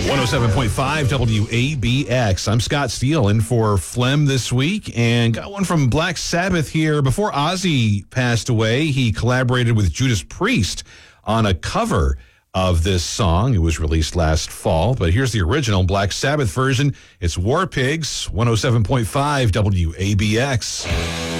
107.5 WABX. I'm Scott Steele in for Flem this week, and got one from Black Sabbath here. Before Ozzy passed away, he collaborated with Judas Priest on a cover of this song. It was released last fall, but here's the original Black Sabbath version. It's War Pigs, 107.5 WABX.